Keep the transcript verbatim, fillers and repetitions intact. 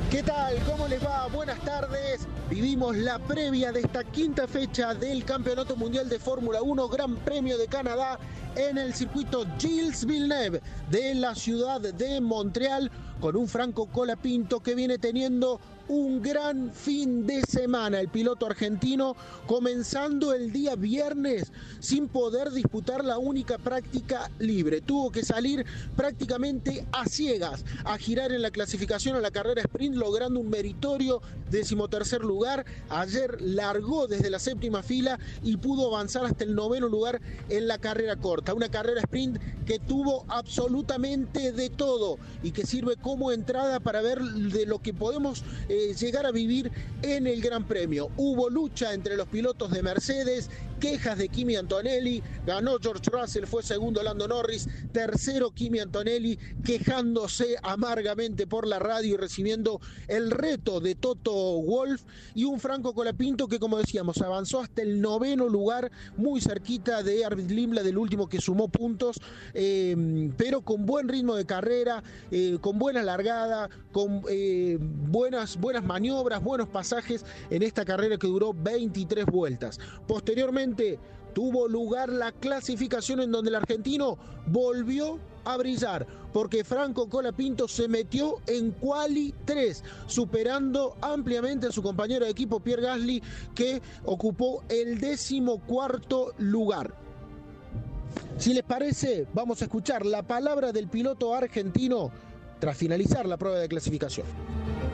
¿Qué tal? ¿Cómo les va? Buenas tardes. Vivimos la previa de esta quinta fecha del Campeonato Mundial de Fórmula uno, Gran Premio de Canadá, en el circuito Gilles Villeneuve de la ciudad de Montreal, con un Franco Colapinto que viene teniendo un gran fin de semana. El piloto argentino comenzando el día viernes sin poder disputar la única práctica libre. Tuvo que salir prácticamente a ciegas a girar en la clasificación a la carrera sprint, logrando un meritorio decimotercer lugar. Ayer largó desde la séptima fila y pudo avanzar hasta el noveno lugar en la carrera corta. Una carrera sprint que tuvo absolutamente de todo y que sirve como entrada para ver de lo que podemos eh, llegar a vivir en el Gran Premio. Hubo lucha entre los pilotos de Mercedes, quejas de Kimi Antonelli, ganó George Russell, fue segundo Lando Norris, tercero Kimi Antonelli, quejándose amargamente por la radio y recibiendo el reto de Toto Wolff, y un Franco Colapinto que, como decíamos, avanzó hasta el noveno lugar, muy cerquita de Arvid Limla, del último que sumó puntos, eh, pero con buen ritmo de carrera, eh, con buena largada, con eh, buenas, buenas maniobras, buenos pasajes en esta carrera que duró veintitrés vueltas. Posteriormente tuvo lugar la clasificación en donde el argentino volvió a brillar, porque Franco Colapinto se metió en quali tres, superando ampliamente a su compañero de equipo Pierre Gasly, que ocupó el decimocuarto lugar. Si les parece, vamos a escuchar la palabra del piloto argentino tras finalizar la prueba de clasificación.